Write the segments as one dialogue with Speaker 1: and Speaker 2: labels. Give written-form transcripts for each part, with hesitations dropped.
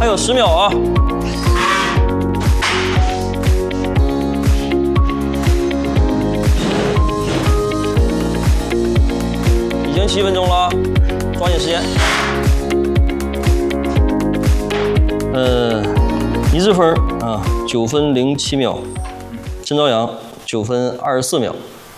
Speaker 1: 还有10秒啊！已经7分钟了，抓紧时间。倪志峰啊，9分07秒，甄朝阳9分24秒。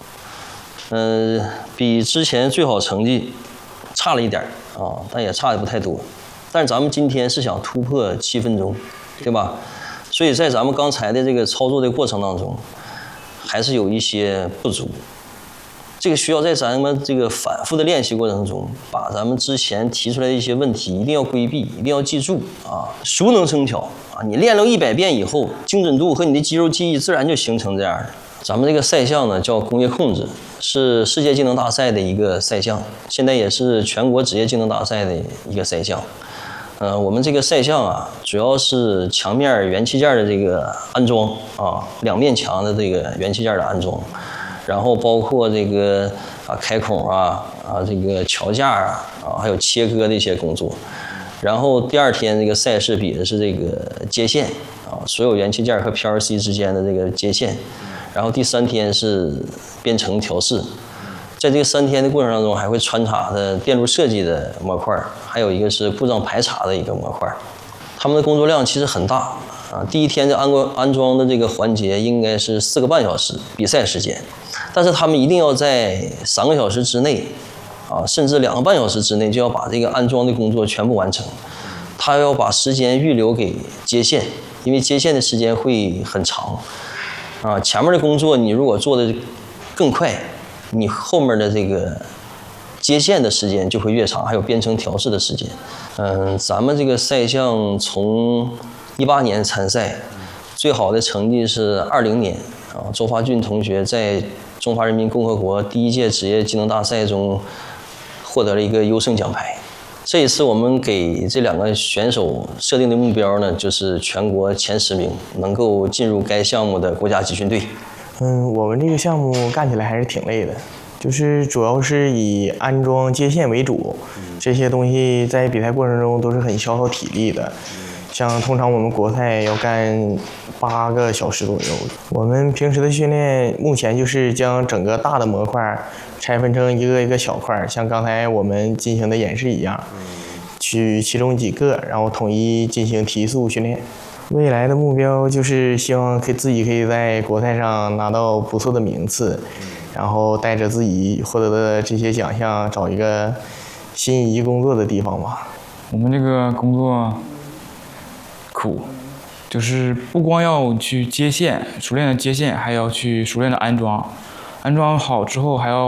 Speaker 1: 比之前最好成绩差了一点啊，但也差的不太多。但是咱们今天是想突破7分钟，对吧？所以在咱们刚才的这个操作的过程当中，还是有一些不足。这个需要在咱们这个反复的练习过程中，把咱们之前提出来的一些问题一定要规避，一定要记住啊，熟能生巧啊。你练了100遍以后，精准度和你的肌肉记忆自然就形成这样的。咱们这个赛项呢叫工业控制，是世界技能大赛的一个赛项，现在也是全国职业技能大赛的一个赛项。我们这个赛项啊，主要是墙面元器件的这个安装啊，2面墙的这个元器件的安装，然后包括这个开孔这个桥架还有切割的一些工作。然后第2天这个赛事比的是这个接线啊，所有元器件和 PLC 之间的这个接线。然后第3天是编程调试，在这个3天的过程当中，还会穿插的电路设计的模块，还有一个是故障排查的一个模块。他们的工作量其实很大啊。第1天的安装的这个环节应该是4个半小时比赛时间，但是他们一定要在3个小时之内啊，甚至2个半小时之内就要把这个安装的工作全部完成。他要把时间预留给接线，因为接线的时间会很长。前面的工作你如果做的更快，你后面的这个接线的时间就会越长，还有编程调试的时间。咱们这个赛项从18年参赛，最好的成绩是20年啊，周华俊同学在中华人民共和国第1届职业技能大赛中获得了一个优胜奖牌。这一次我们给这2个选手设定的目标呢，就是全国前10名，能够进入该项目的国家集训队。
Speaker 2: 我们这个项目干起来还是挺累的，就是主要是以安装接线为主，这些东西在比赛过程中都是很消耗体力的。像通常我们国赛要干8个小时左右。我们平时的训练目前就是将整个大的模块拆分成一个一个小块，像刚才我们进行的演示一样，取其中几个，然后统一进行提速训练。未来的目标就是希望自己可以在国赛上拿到不错的名次，然后带着自己获得的这些奖项找一个心仪工作的地方吧。
Speaker 3: 我们这个工作苦，就是不光要去接线，熟练的接线，还要去熟练的安装，安装好之后还要